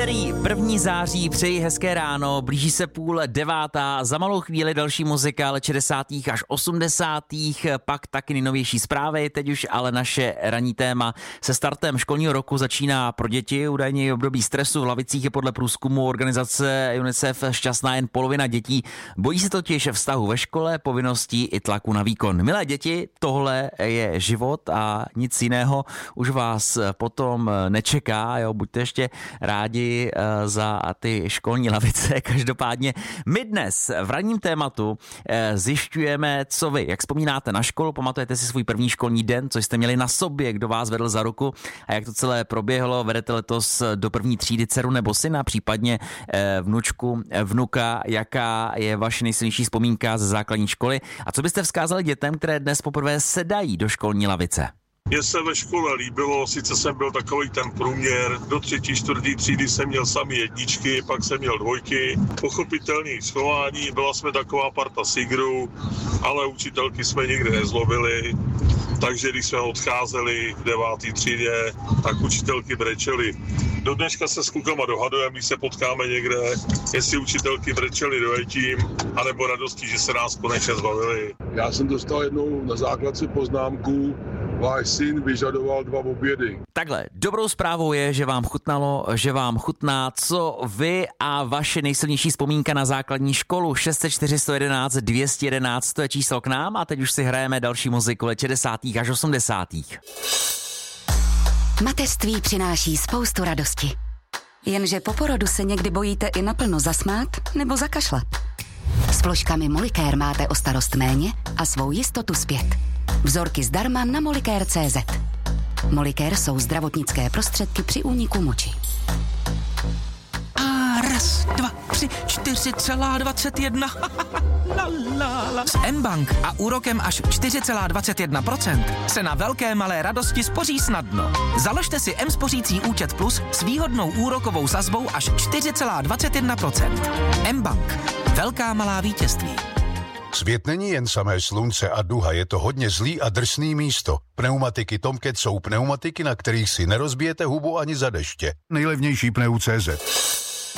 Dobrý 1. září, přeji hezké ráno, blíží se 8:30, za malou chvíli další muzika, ale 60. až 80. pak taky nejnovější zprávy, teď už ale naše ranní téma. Se startem školního roku začíná pro děti údajně období stresu. V lavicích je podle průzkumu organizace UNICEF šťastná jen polovina dětí. Bojí se totiž vztahu ve škole, povinností i tlaku na výkon. Milé děti, tohle je život a nic jiného už vás potom nečeká, jo, buďte ještě rádi za ty školní lavice. Každopádně my dnes v ranním tématu zjišťujeme, co vy, jak vzpomínáte na školu, pamatujete si svůj první školní den, co jste měli na sobě, kdo vás vedl za ruku a jak to celé proběhlo. Vedete letos do první třídy dceru nebo syna, případně vnučku, vnuka, jaká je vaše nejsilnější vzpomínka ze základní školy a co byste vzkázali dětem, které dnes poprvé sedají do školní lavice? Mně se ve škole líbilo, sice jsem byl takový ten průměr, do 3., 4. třídy jsem měl sami jedničky, pak jsem měl 2, pochopitelný schování, byla jsme taková parta sigrů, ale učitelky jsme nikdy nezlobili, takže když jsme odcházeli v 9. třídě, tak učitelky brečely. Do dneška se s klukama dohadujeme, když se potkáme někde, jestli učitelky brečely dojetím, anebo radostí, že se nás konečně zbavili. Já jsem dostal jednou na základce poznámku, váš syn vyžadoval 2 obědy. Takhle, dobrou zprávou je, že vám chutnalo, že vám chutná, co vy a vaše nejsilnější vzpomínka na základní školu. 604 111 211, to je číslo k nám a teď už si hrajeme další muziku let 60. až 80. Mateřství přináší spoustu radosti. Jenže po porodu se někdy bojíte i naplno zasmát nebo zakašlat. S vložkami Molicare máte o starost méně a svou jistotu zpět. Vzorky zdarma na Molicare.cz. Molicare jsou zdravotnické prostředky při úniku moči. A 1, 2, 3, 4,21. S mBank a úrokem až 4,21% se na velké malé radosti spoří snadno. Založte si mSpořící účet Plus s výhodnou úrokovou sazbou až 4,21%. mBank. Velká malá vítězství. Svět není jen samé slunce a duha, je to hodně zlý a drsný místo. Pneumatiky Tomcat jsou pneumatiky, na kterých si nerozbijete hubu ani za deště. Nejlevnější pneu.cz.